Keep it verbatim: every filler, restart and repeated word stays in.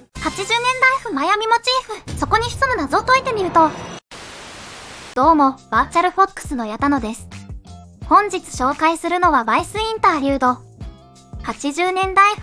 はちじゅうねんだい風マヤミモチーフ、そこに潜む謎を解いてみると。どうも、バーチャルフォックスの矢田野です。本日紹介するのはバイスインターリュード。はちじゅうねんだい風